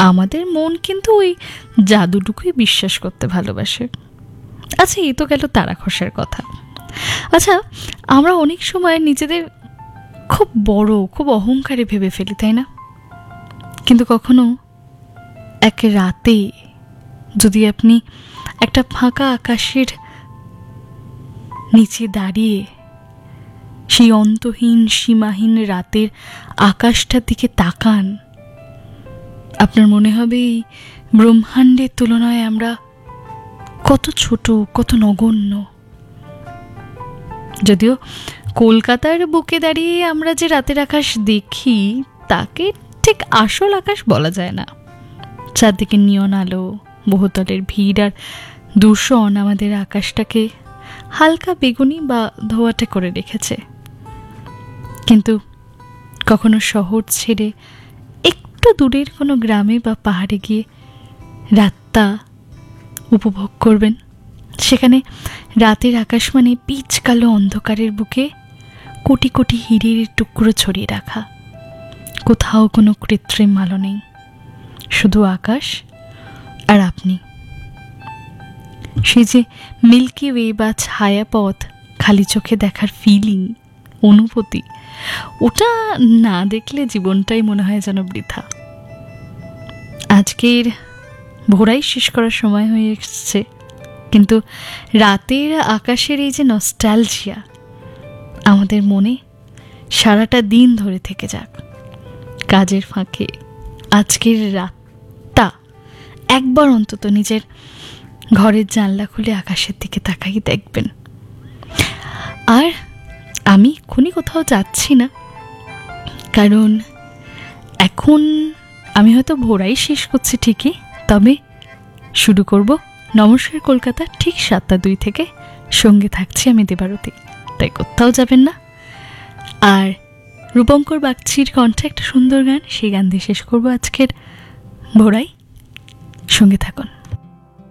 আমাদের মন কিন্তু ওই জাদুটুকুই বিশ্বাস করতে ভালোবাসে। আচ্ছা, এই তো গেল তারা খসার কথা। আচ্ছা, আমরা অনেক সময় নিজেদের খুব বড়, খুব অহংকারী ভেবে ফেলি, তাই না? কিন্তু কখনো এক রাতে যদি আপনি একটা ফাঁকা আকাশের নিচে দাঁড়িয়ে সেই অন্তহীন সীমাহীন রাতের আকাশটার দিকে তাকান, আপনার মনে হবে এই ব্রহ্মাণ্ডের তুলনায় আমরা কত ছোট, কত নগণ্য। যদিও কলকাতার বুকে দাঁড়িয়ে আমরা যে রাতের আকাশ দেখি তাকে ঠিক আসল আকাশ বলা যায় না। চারদিকে নিয়ন আলো, বহুতলের ভিড় আর দূষণ আমাদের আকাশটাকে হালকা বেগুনি বা ধোঁয়াটে করে রেখেছে। কিন্তু কখনো শহর ছেড়ে একটু দূরের কোনো গ্রামে বা পাহাড়ে গিয়ে রাতটা উপভোগ করবেন। সেখানে রাতের আকাশ মানে পিচ কালো অন্ধকারের বুকে কোটি কোটি হীরের টুকরো ছড়িয়ে রাখা। কোথাও কোনো কৃত্রিম আলো নেই, শুধু আকাশ আর আপনি। সে যে মিল্কি ওয়ে বা ছায়াপথ খালি চোখে দেখার ফিলিং, অনুভূতি, ওটা না দেখলে জীবনটাই মনে হয় যেন বৃথা। আজকের ভোরাই শেষ করার সময় হয়ে এসছে, কিন্তু রাতের আকাশের এই যে নস্টালজিয়া আমাদের মনে সারাটা দিন ধরে থেকে যাক। কাজের ফাঁকে আজকের রাতটা একবার অন্তত নিজের ঘরের জানলা খুলে আকাশের দিকে তাকাই দেখবেন। আর আমি এক্ষুনি কোথাও যাচ্ছি না, কারণ এখন আমি হয়তো ভোরাই শেষ করছি ঠিকই, তবে শুরু করব নমস্কার কলকাতা ঠিক 7:02 থেকে। সঙ্গে থাকছি আমি দেবারতী, তাই কোথাও যাবেন না। আর রূপঙ্কর বাগচির কণ্ঠে একটা সুন্দর গান, সেই গান দিয়ে শেষ করবো আজকের ভোরাই। সঙ্গে থাকুন।